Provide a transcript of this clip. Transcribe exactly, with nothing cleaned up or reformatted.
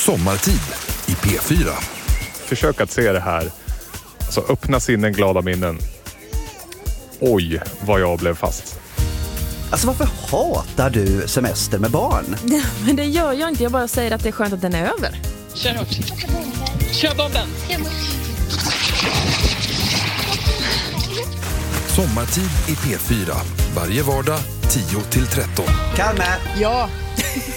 Sommartid i P fyra. Försök att se det här. Alltså öppna sinnen, glada minnen. Oj, vad jag blev fast. Alltså varför hatar du semester med barn? Ja, men det gör jag inte. Jag bara säger att det är skönt att den är över. Kör hårt. Kör bomben. Sommartid i P fyra. Varje vardag tio till tretton. Kalme! Ja.